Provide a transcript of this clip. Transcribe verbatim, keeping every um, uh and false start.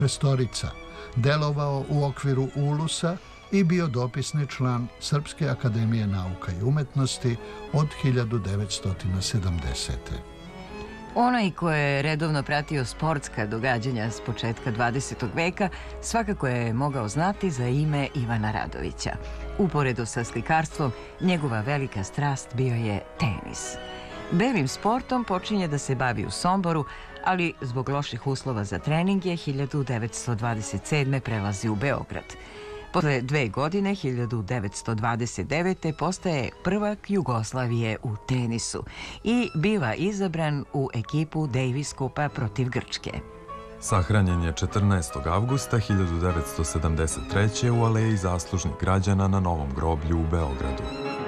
šestorica, delovao u okviru Ulusa i bio dopisni član Srpske akademije nauka i umetnosti od hiljadu devetsto sedamdesete. Onaj ko je redovno pratio sportska događanja s početka dvadesetog veka svakako je mogao znati za ime Ivana Radovića. Uporedo sa slikarstvom, njegova velika strast bio je tenis. Belim sportom počinje da se bavi u Somboru, ali zbog loših uslova za treninge hiljadu devetsto dvadeset sedme prelazi u Beograd. Posle dve godine, hiljadu devetsto dvadeset devete postaje prvak Jugoslavije u tenisu i biva izabran u ekipu Davis Kupa protiv Grčke. Sahranjen je četrnaestog avgusta hiljadu devetsto sedamdeset treće u Aleji zaslužnih građana na Novom groblju u Beogradu.